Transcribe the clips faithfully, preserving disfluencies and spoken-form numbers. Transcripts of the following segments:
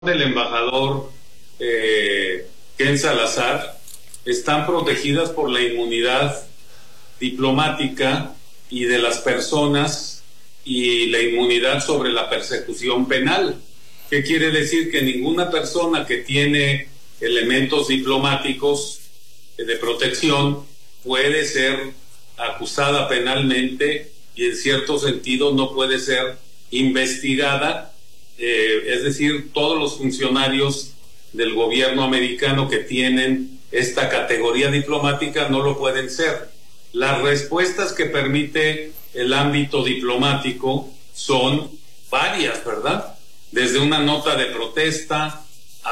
del embajador eh, Ken Salazar están protegidas por la inmunidad diplomática y de las personas y la inmunidad sobre la persecución penal. ¿Qué quiere decir? Que ninguna persona que tiene elementos diplomáticos de protección puede ser acusada penalmente y en cierto sentido no puede ser investigada. Eh, es decir, todos los funcionarios del gobierno americano que tienen esta categoría diplomática no lo pueden ser. Las respuestas que permite el ámbito diplomático son varias, ¿verdad? Desde una nota de protesta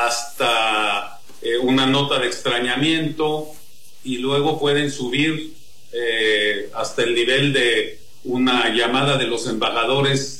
hasta eh, una nota de extrañamiento, y luego pueden subir eh, hasta el nivel de una llamada de los embajadores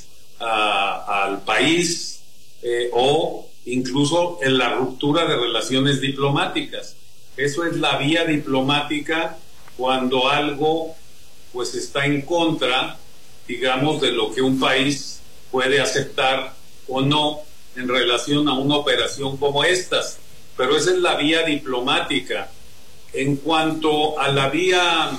a, al país eh, o incluso en la ruptura de relaciones diplomáticas. Eso es la vía diplomática cuando algo pues está en contra, digamos, de lo que un país puede aceptar o no en relación a una operación como estas. Pero esa es la vía diplomática. En cuanto a la vía,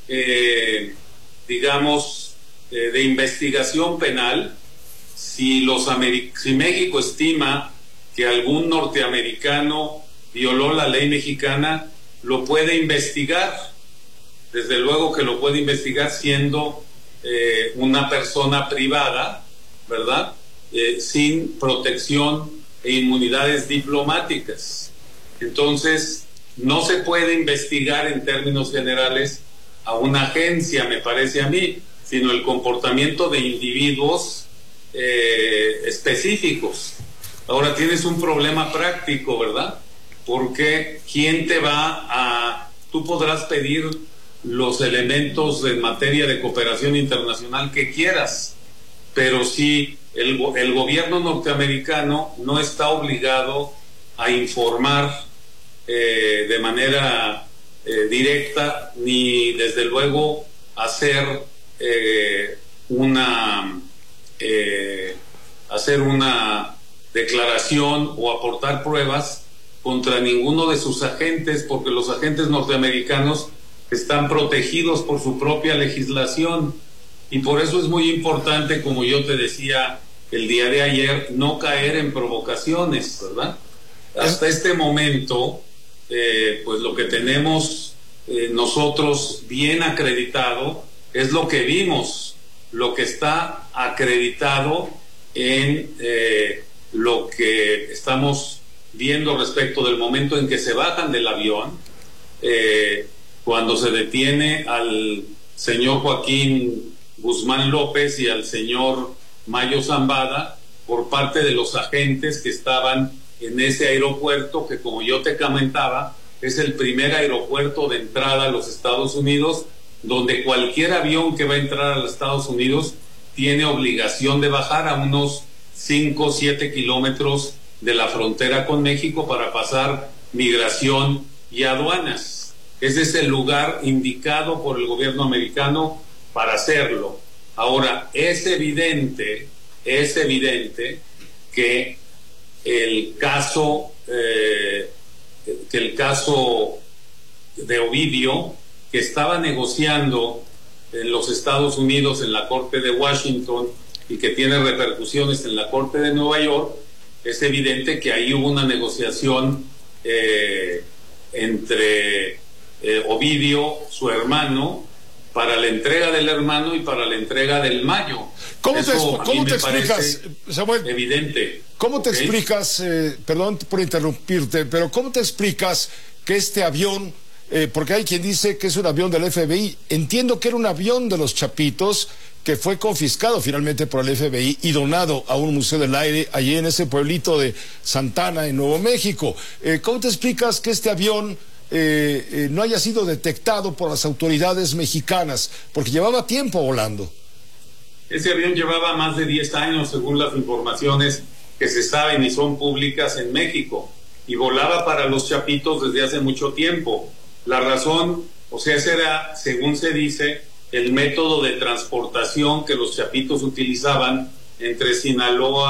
eh, digamos, eh, de investigación penal, si, los Ameri- si México estima que algún norteamericano violó la ley mexicana, lo puede investigar. Desde luego que lo puede investigar siendo eh, una persona privada, ¿verdad? Eh, sin protección e inmunidades diplomáticas. Entonces, no se puede investigar en términos generales a una agencia, me parece a mí, sino el comportamiento de individuos eh, específicos. Ahora tienes un problema práctico, ¿verdad? Porque ¿quién te va a...? Tú podrás pedir los elementos en materia de cooperación internacional que quieras, pero si el, el gobierno norteamericano no está obligado a informar eh, de manera eh, directa, ni desde luego hacer eh, una eh, hacer una declaración o aportar pruebas contra ninguno de sus agentes, porque los agentes norteamericanos están protegidos por su propia legislación, y por eso es muy importante, como yo te decía el día de ayer, no caer en provocaciones, ¿verdad? Hasta este momento, eh, pues lo que tenemos eh, nosotros bien acreditado es lo que vimos, lo que está acreditado en eh, lo que estamos viendo respecto del momento en que se bajan del avión, eh, cuando se detiene al señor Joaquín Guzmán López y al señor Mayo Zambada por parte de los agentes que estaban en ese aeropuerto, que como yo te comentaba, es el primer aeropuerto de entrada a los Estados Unidos, donde cualquier avión que va a entrar a los Estados Unidos tiene obligación de bajar a unos cinco o siete kilómetros de la frontera con México para pasar migración y aduanas. Ese es el lugar indicado por el gobierno americano para hacerlo. Ahora, es evidente, es evidente que el caso, eh, que el caso de Ovidio, que estaba negociando en los Estados Unidos en la Corte de Washington y que tiene repercusiones en la Corte de Nueva York, es evidente que ahí hubo una negociación eh, entre eh, Ovidio, su hermano, para la entrega del hermano y para la entrega del Mayo. ¿Cómo Eso te, cómo te explicas, Samuel? Evidente. ¿Cómo te ¿Okay? explicas, eh, perdón por interrumpirte, pero cómo te explicas que este avión, eh, porque hay quien dice que es un avión del F B I, entiendo que era un avión de los Chapitos que fue confiscado finalmente por el F B I y donado a un museo del aire allí en ese pueblito de Santana, en Nuevo México. Eh, ¿Cómo te explicas que este avión eh, eh, no haya sido detectado por las autoridades mexicanas? Porque llevaba tiempo volando. Ese avión llevaba más de diez años, según las informaciones que se saben y son públicas en México, y volaba para los Chapitos desde hace mucho tiempo. La razón, o sea, ese era, según se dice, el método de transportación que los Chapitos utilizaban entre Sinaloa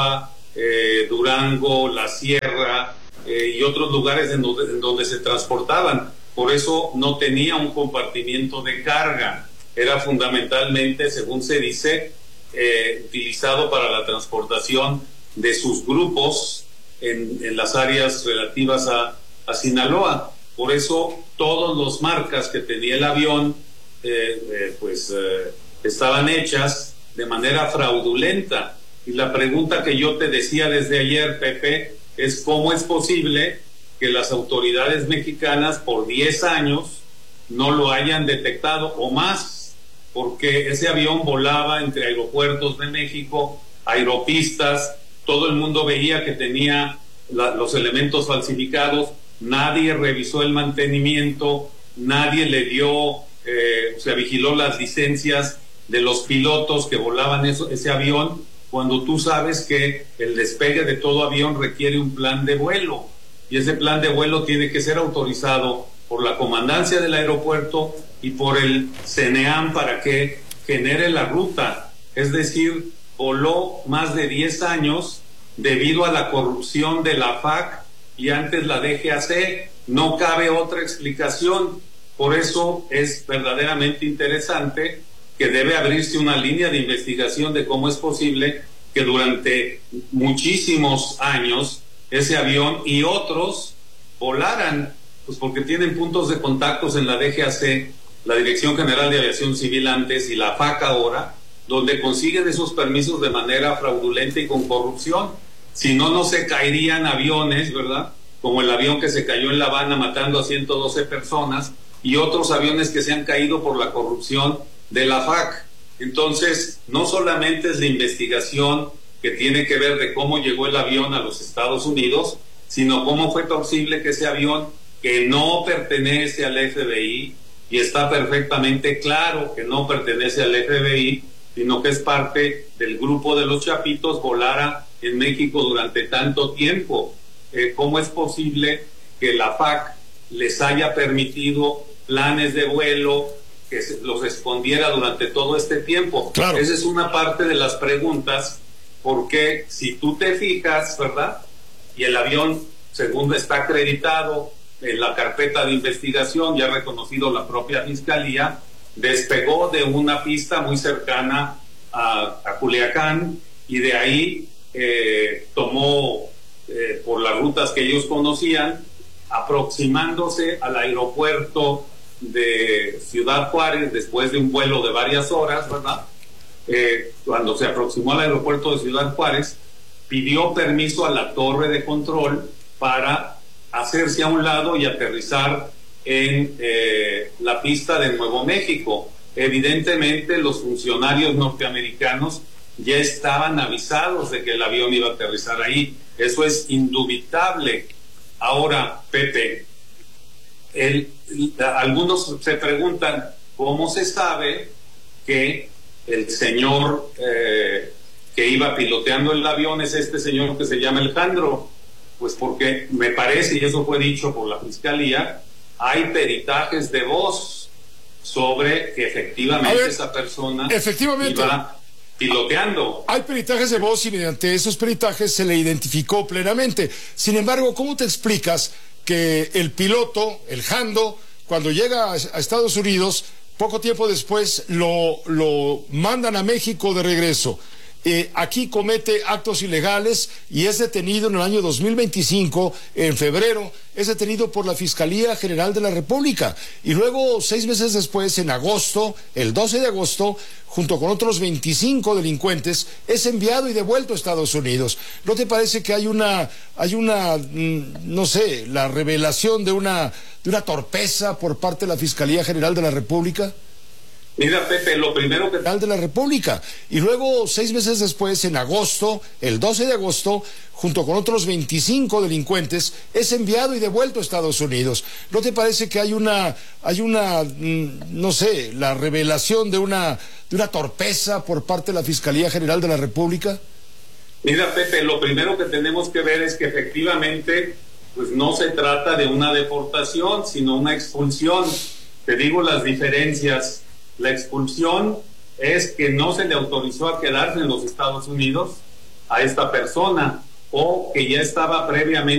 eh, Durango, La Sierra eh, y otros lugares en donde, en donde se transportaban. Por eso no tenía un compartimiento de carga. Era fundamentalmente, según se dice, eh, utilizado para la transportación de sus grupos en, en las áreas relativas a, a Sinaloa. Por eso todas las marcas que tenía el avión eh, eh, pues eh, estaban hechas de manera fraudulenta. Y la pregunta que yo te decía desde ayer, Pepe, es cómo es posible que las autoridades mexicanas por diez años no lo hayan detectado o más, porque ese avión volaba entre aeropuertos de México, aeropistas, todo el mundo veía que tenía la, los elementos falsificados, nadie revisó el mantenimiento, nadie le dio, eh, o sea, vigiló las licencias de los pilotos que volaban eso, ese avión, cuando tú sabes que el despegue de todo avión requiere un plan de vuelo, y ese plan de vuelo tiene que ser autorizado por la comandancia del aeropuerto y por el CENEAM para que genere la ruta. Es decir, voló más de diez años debido a la corrupción de la F A C y antes la D G A C. No cabe otra explicación. Por eso es verdaderamente interesante que debe abrirse una línea de investigación de cómo es posible que durante muchísimos años ese avión y otros volaran, pues porque tienen puntos de contactos en la D G A C, la Dirección General de Aviación Civil antes y la F A C ahora, donde consiguen esos permisos de manera fraudulenta y con corrupción. Si no, no se caerían aviones, ¿verdad? Como el avión que se cayó en La Habana matando a ciento doce personas y otros aviones que se han caído por la corrupción de la F A C. Entonces, no solamente es la investigación que tiene que ver de cómo llegó el avión a los Estados Unidos, sino cómo fue posible que ese avión, que no pertenece al F B I, y está perfectamente claro que no pertenece al F B I, sino que es parte del grupo de los Chapitos, volara en México durante tanto tiempo. Eh, ¿Cómo es posible que la F A C les haya permitido planes de vuelo que se, los escondiera durante todo este tiempo? Claro. Esa es una parte de las preguntas, porque si tú te fijas, ¿verdad? Y el avión, según está acreditado en la carpeta de investigación, ya ha reconocido la propia Fiscalía, despegó de una pista muy cercana a, a Culiacán y de ahí eh, tomó eh, por las rutas que ellos conocían, aproximándose al aeropuerto de Ciudad Juárez después de un vuelo de varias horas, ¿verdad? Eh, cuando se aproximó al aeropuerto de Ciudad Juárez, pidió permiso a la torre de control para hacerse a un lado y aterrizar en eh, la pista de Nuevo México. Evidentemente los funcionarios norteamericanos ya estaban avisados de que el avión iba a aterrizar ahí. Eso es indubitable. Ahora, Pepe, el, algunos se preguntan cómo se sabe que el señor eh, que iba piloteando el avión es este señor que se llama Alejandro. Pues porque me parece, y eso fue dicho por la Fiscalía, hay peritajes de voz sobre que efectivamente ver, esa persona efectivamente, iba piloteando. Hay peritajes de voz y mediante esos peritajes se le identificó plenamente. Sin embargo, ¿cómo te explicas que el piloto, el Jando, cuando llega a Estados Unidos, poco tiempo después lo, lo mandan a México de regreso? Eh, aquí comete actos ilegales y es detenido en el año dos mil veinticinco, en febrero, es detenido por la Fiscalía General de la República y luego seis meses después, en agosto, el doce de agosto, junto con otros veinticinco delincuentes, es enviado y devuelto a Estados Unidos. ¿No te parece que hay una, hay una, no sé, la revelación de una, de una torpeza por parte de la Fiscalía General de la República? Mira, Pepe, lo primero que... de la República. Y luego, seis meses después, en agosto, el doce de agosto, junto con otros veinticinco delincuentes, es enviado y devuelto a Estados Unidos. ¿No te parece que hay una, hay una, no sé, la revelación de una, de una torpeza por parte de la Fiscalía General de la República? Mira, Pepe, lo primero que tenemos que ver es que efectivamente, pues no se trata de una deportación, sino una expulsión. Te digo las diferencias. La expulsión es que no se le autorizó a quedarse en los Estados Unidos, a esta persona o que ya estaba previamente